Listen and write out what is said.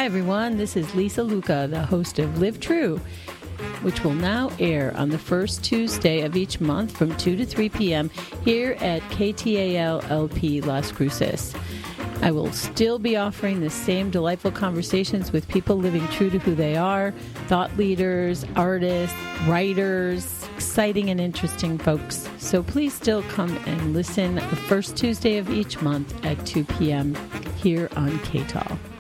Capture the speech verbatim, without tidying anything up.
everyone. This is Lisa Luca, the host of Live True, which will now air on the first Tuesday of each month from two to three p.m. here at K T A L L P Las Cruces. I will still be offering the same delightful conversations with people living true to who they are, thought leaders, artists, writers, exciting and interesting folks. So please still come and listen the first Tuesday of each month at two p.m. here on K T A L.